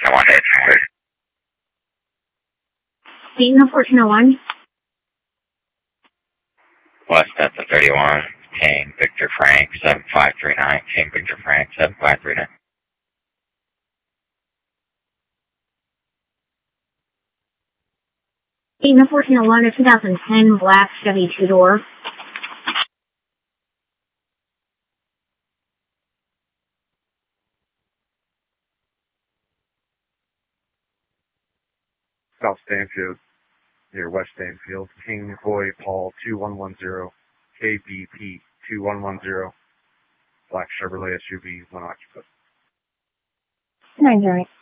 Dayton 1401. West Delta 31, King Victor Frank 7539, King Victor Frank 7539. Dayton 1401, a 2010 black Chevy two-door. South Stanfield, near West Stanfield, King Boy Paul 2110, KBP 2110, black Chevrolet SUV, one occupant. 9-0.